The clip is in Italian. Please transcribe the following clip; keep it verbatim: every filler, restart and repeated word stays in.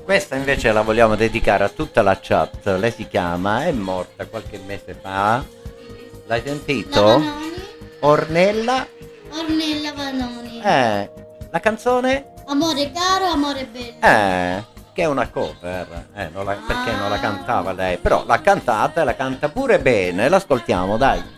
Questa invece la vogliamo dedicare a tutta la chat. Lei si chiama, è morta qualche mese fa. L'hai La sentito? Vanoni, Ornella. Ornella Vanoni. Eh, la canzone? Amore caro, amore bello. Eh, che è una cover. Eh, non la- perché non la cantava lei? Però l'ha cantata e la canta pure bene. L'ascoltiamo, dai.